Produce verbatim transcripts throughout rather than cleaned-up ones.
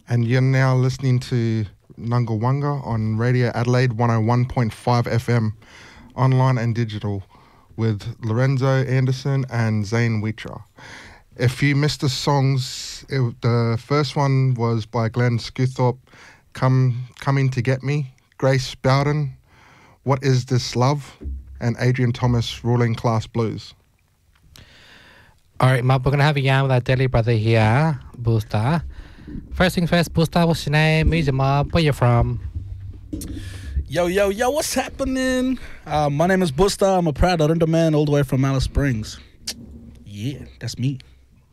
and you're now listening to Nungawanga on Radio Adelaide one oh one point five F M, online and digital, with Lorenzo Anderson and Zane Wheatra. If you missed the songs, it, the first one was by Glenn Scuthorpe, Come Coming to Get Me, Grace Bowden, What Is This Love, and Adrian Thomas, Ruling Class Blues. All right, Mum, we're going to have a yarn with our deadly brother here, Booster. First things first, Booster, what's your name? Who's your mob? Where you from? Yo, yo, yo, what's happening? Uh, my name is Booster. I'm a proud Orinda man all the way from Alice Springs. Yeah, that's me.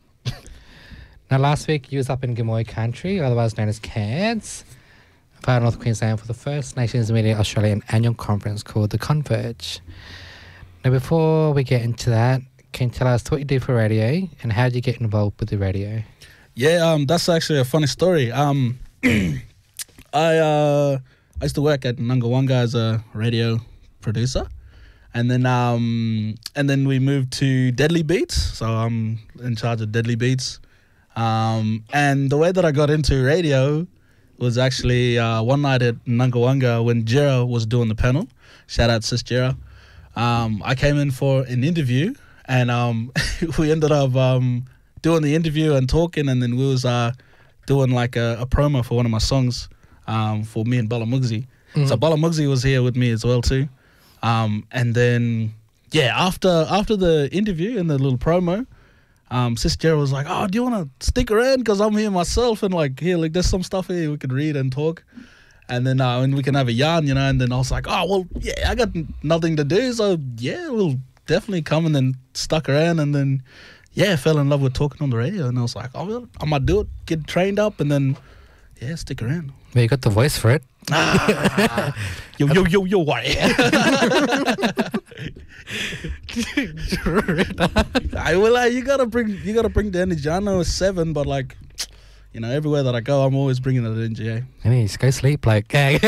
Now, last week, you was up in Gamoy Country, otherwise known as Cairns, Far North Queensland, for the First Nations Media Australian annual conference called The Converge. Now, before we get into that, can you tell us what you do for radio and how did you get involved with the radio? Yeah, um, that's actually a funny story. Um, I uh, I used to work at Nungawanga as a radio producer, and then um, and then we moved to Deadly Beats. So I'm in charge of Deadly Beats. Um, and the way that I got into radio was actually uh, one night at Nungawanga when Jera was doing the panel. Shout out Sis Jera. Um, I came in for an interview, and um, we ended up um, doing the interview and talking, and then we was uh, doing like a, a promo for one of my songs um, for me and Balamugzi. Mm-hmm. So Balamugzi was here with me as well too. Um, and then, yeah, after after the interview and the little promo, um, Sis Jera was like, oh, do you want to stick around? Because I'm here myself, and like, here, like, there's some stuff here we can read and talk. And then uh, and we can have a yarn, you know. And then I was like, oh, well, yeah, I got nothing to do. So, yeah, we'll definitely come, and then stuck around. And then, yeah, fell in love with talking on the radio. And I was like, oh, well, I might do it, get trained up, and then, yeah, stick around. Well, you got the voice for it. Ah. yo, yo, yo, yo, why? I will. Uh, you gotta bring. You gotta bring the energy. I know it's seven, but like, you know, everywhere that I go, I'm always bringing that energy. Eh? I mean, just go sleep, like. So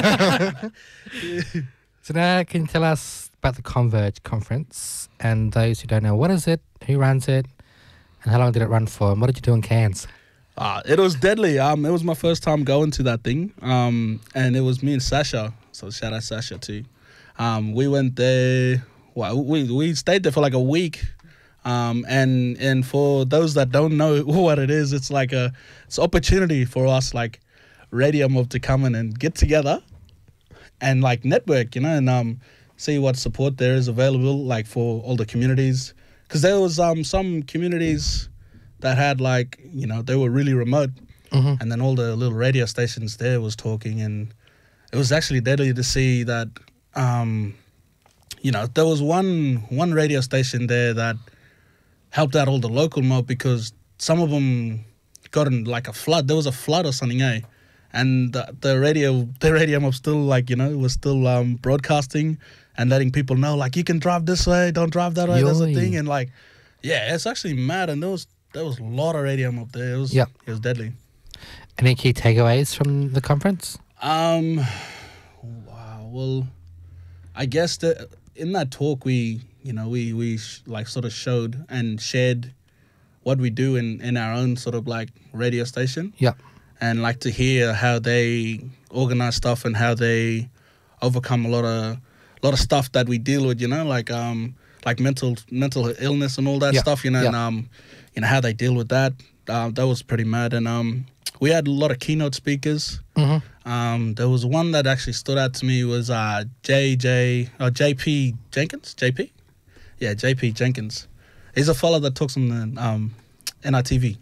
now, can you tell us about the Converge conference? And those who don't know, what is it? Who runs it? And how long did it run for? And what did you do in Cairns? Uh, it was deadly. Um, it was my first time going to that thing. Um, and it was me and Sasha. So shout out Sasha too. Um, we went there. Well, we we stayed there for like a week. Um, and and for those that don't know what it is, it's like a it's an opportunity for us, like Radio Mob, to come in and get together and like network, you know, and um see what support there is available, like for all the communities. Because there was um some communities that had like, you know, they were really remote, mm-hmm. and then all the little radio stations there was talking, and it was actually deadly to see that, um, you know, there was one one radio station there that helped out all the local mob because some of them got in like a flood. There was a flood or something, eh? And the, the radio, the radio mob still like, you know, was still um, broadcasting and letting people know, like, you can drive this way, don't drive that way. Yoy. That's the thing, and like, yeah, it's actually mad, and there was. There was a lot of radium up there. It was, yep. It was deadly. Any key takeaways from the conference? Um, wow. Well, I guess that in that talk we, you know, we we sh- like sort of showed and shared what we do in, in our own sort of like radio station. Yeah. And like to hear how they organize stuff and how they overcome a lot of a lot of stuff that we deal with. You know, like um like mental mental illness and all that yep. stuff. You know, yep. and um. You know, how they deal with that. Uh, that was pretty mad. And um, we had a lot of keynote speakers. Mm-hmm. Um, there was one that actually stood out to me was uh, J J, or J P Jenkins? J P? Yeah, J P Jenkins. He's a fellow that talks on the um, N I T V.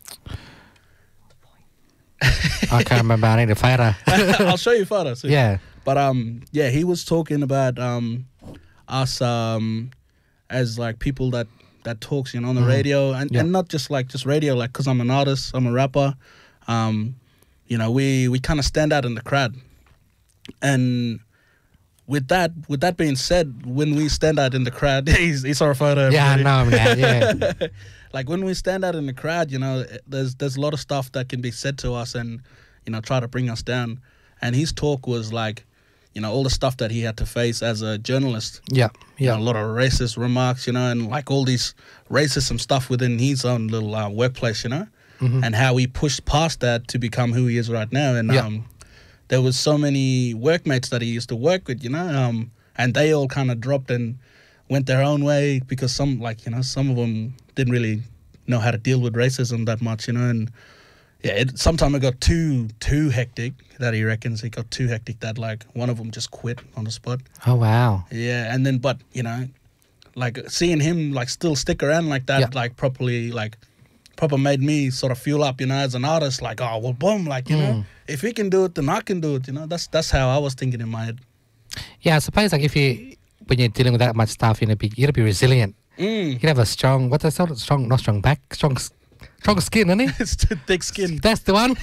I can't remember. I need a photo. I'll show you photos. Yeah. But um, yeah, he was talking about um, us um, as like people that that talks, you know, on the mm-hmm. radio, and, yeah. and not just like just radio, like, because I'm an artist, I'm a rapper, um, you know, we, we kind of stand out in the crowd. And with that with that being said, when we stand out in the crowd, he's, he saw a photo. Yeah, I know, man, yeah. Like, when we stand out in the crowd, you know, there's there's a lot of stuff that can be said to us and, you know, try to bring us down. And his talk was like, you know, all the stuff that he had to face as a journalist. Yeah, yeah. You know, a lot of racist remarks, you know, and like all these racism stuff within his own little uh, workplace, you know. Mhm. and how he pushed past that to become who he is right now. And Yeah. um, there was so many workmates that he used to work with, you know, um, and they all kind of dropped and went their own way because some, like, you know, some of them didn't really know how to deal with racism that much, you know, and yeah, it, sometime it got too too hectic that he reckons it got too hectic that like one of them just quit on the spot. Oh wow. Yeah, and then but you know, like seeing him like still stick around like that, Yeah. like properly, like proper made me sort of fuel up, you know, as an artist. Like, oh well, boom, like you know, Mm. if he can do it, then I can do it. You know, that's that's how I was thinking in my head. Yeah, I suppose like if you when you're dealing with that much stuff, you know, be, you gotta be resilient. Mm. You gotta have a strong. What's that? Sort strong, not strong back. Strong, s- strong skin, isn't it? It's too thick skin. That's the one.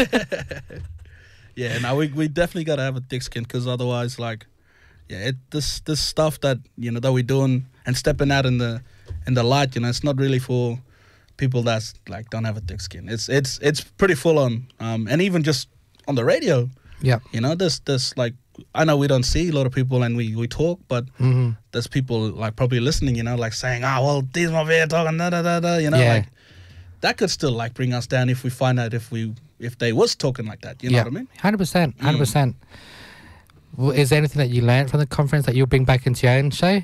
Yeah, no, we we definitely gotta have a thick skin because otherwise, like, yeah, it, this this stuff that you know that we're doing and stepping out in the in the light, you know, it's not really for people that's like don't have a thick skin. It's it's it's pretty full on, um, and even just on the radio, Yeah. you know, there's there's like I know we don't see a lot of people and we we talk, but Mm-hmm. there's people like probably listening, you know, like saying, oh well, these my here talking da da da da, you know, Yeah. like that could still like bring us down if we find out if we if they was talking like that, you know yeah. what I mean? Hundred percent. Hundred percent. Is there anything that you learned from the conference that you'll bring back into your own show?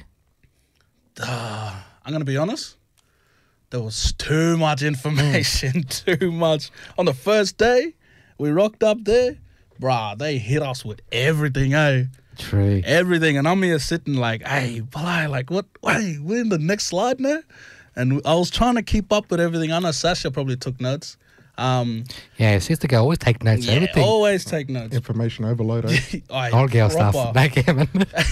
Uh, I'm gonna be honest. There was too much information, too much. On the first day, we rocked up there, bruh. They hit us with everything, eh? True. Everything, and I'm here sitting like, hey, Balai, like what? Wait, we're in the next slide now, and I was trying to keep up with everything. I know Sasha probably took notes. Um, Yeah, sister girl always take notes. of yeah, everything. always take notes. Information overload. Eh? Aye, All girl proper. stuff. Backgammon.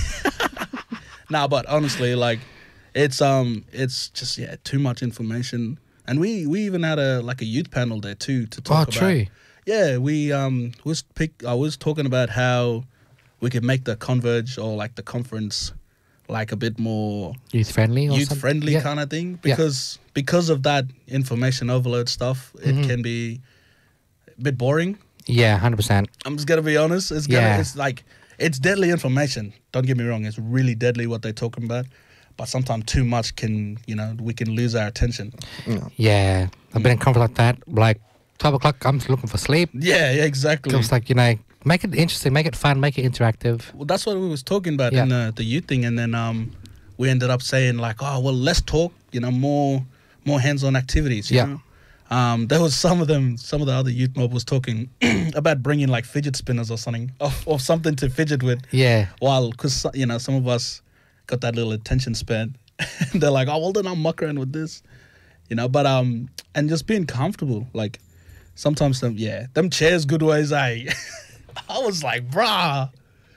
Nah, but honestly, like, it's um, it's just yeah, too much information. And we we even had a like a youth panel there too to oh, talk about. true. Yeah, we um was pick. I was talking about how we could make the Converge or like the conference like a bit more Youth friendly. Or youth something? friendly Yeah. kind of thing Yeah. because because of that information overload stuff. It Mhm. can be a bit boring. Yeah, hundred percent. I'm just gonna be honest. It's gonna. Yeah. It's like it's deadly information. Don't get me wrong. It's really deadly what they're talking about. But sometimes too much can, you know, we can lose our attention. Yeah. Yeah, I've been in conference like that. Like twelve o'clock, I'm just looking for sleep. Yeah, yeah, exactly. It's like, you know, make it interesting, make it fun, make it interactive. Well, that's what we was talking about Yeah. in the, the youth thing, and then um, we ended up saying like, oh well, let's talk. You know, more more hands-on activities. You Yeah. know? Um, there was some of them. Some of the other youth mob was talking about bringing like fidget spinners or something, or, or something to fidget with. Yeah, While, because you know, some of us got that little attention span. And they're like, oh well, then I'll muck around with this, you know. But um, and just being comfortable. Like sometimes, them yeah, them chairs good ways. I, I was like, bruh.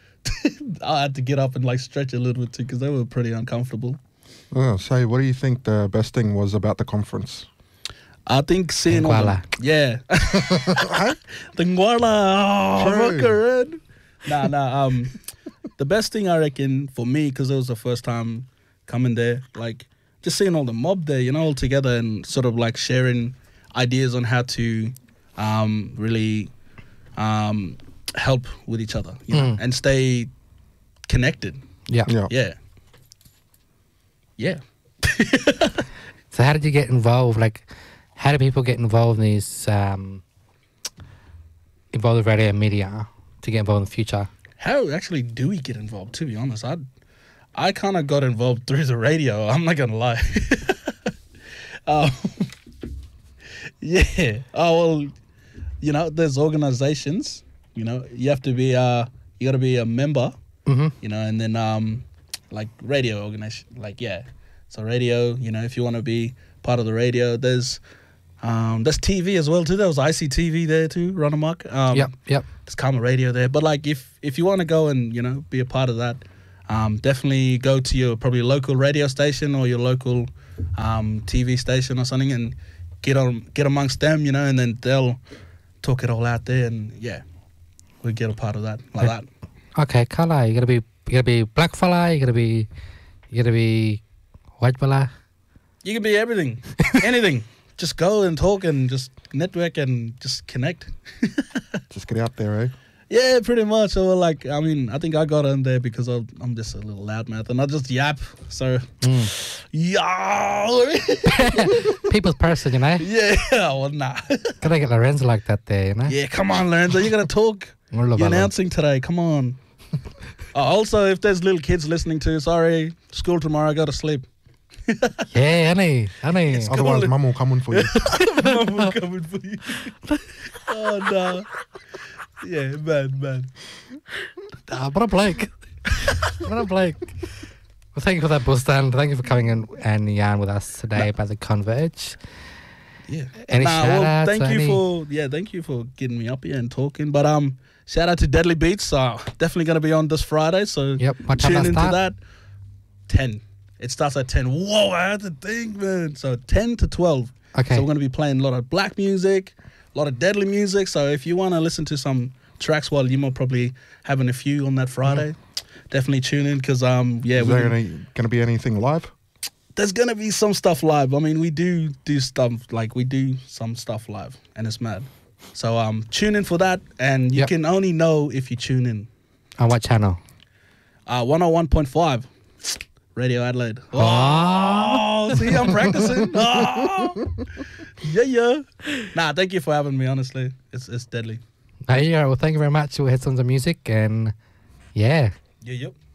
I had to get up and like stretch a little bit too because they were pretty uncomfortable. Oh, say, what do you think the best thing was about the conference? I think seeing all the, Nguala. yeah, the Nguala, oh, True. rock around. Nah, nah. Um, the best thing I reckon for me because it was the first time coming there, like just seeing all the mob there, you know, all together and sort of like sharing ideas on how to um, really um, help with each other, you know, Mm. and stay connected. yeah. Yeah. Yeah, yeah. So how did you get involved? Like, how do people get involved in these, um, involved with radio and media to get involved in the future? How actually do we get involved? To be honest, I I kind of got involved through the radio. I'm not gonna lie. um, yeah. Oh well, you know, there's organizations. You know, you have to be uh, you got to be a member. Mm-hmm. You know, and then um, like radio organization, like yeah. So radio, you know, if you want to be part of the radio, there's um, there's T V as well too. There was I C T V there too, run amok. Um, yep, yep. There's Karma Radio there. But like if if you want to go and, you know, be a part of that, um, definitely go to your probably local radio station or your local um, T V station or something and get on get amongst them, you know, and then they'll talk it all out there and yeah, we get a part of that like that. Okay, colour. You gotta be, you gotta be black fella. You gotta be, you gotta be white fella. You can be everything, anything. Just go and talk and just network and just connect. Just get out there, eh? Yeah, pretty much. So like, I mean, I think I got on there because I'm, I'm just a little loudmouth and I just yap. So, Mm. yeah, People's person, you know. yeah. Well, nah. Gotta get Lorenzo like that there, you know. Yeah, come on, Lorenzo, you gotta talk. We're You're about announcing today. Come on. uh, also, if there's little kids listening to, sorry, school tomorrow. I gotta sleep. Yeah, Annie, Annie. It's Otherwise, cool. mum will come in for you. Mum will coming for you. Oh no. Yeah, man, man. Ah, what a Blake. What a Blake. Well, thank you for that, Bustan. Thank you for coming in and yarn with us today about the Converge. Yeah. Any Nah, shout well, outs? thank you any- for yeah, thank you for getting me up here and talking. But um, shout out to Deadly Beats. Uh, definitely gonna be on this Friday. So Yep. What time tune does into that that. Ten. It starts at ten. Whoa, I had to think, man. So ten to twelve. Okay. So we're gonna be playing a lot of black music, a lot of deadly music. So if you wanna listen to some tracks while you might probably having a few on that Friday, definitely tune in because um yeah, Is we there gonna, gonna be anything live? there's gonna be some stuff live. I mean, we do do stuff like we do some stuff live, and it's mad. So um, tune in for that, and you Yep. can only know if you tune in. On what channel? Uh, one oh one point five, Radio Adelaide. Oh, see, I'm practicing. Oh. Yeah, yeah. Nah, thank you for having me. Honestly, it's it's deadly. Hey, yeah. Well, thank you very much. We'll hit some of the music and yeah. Yeah, yep.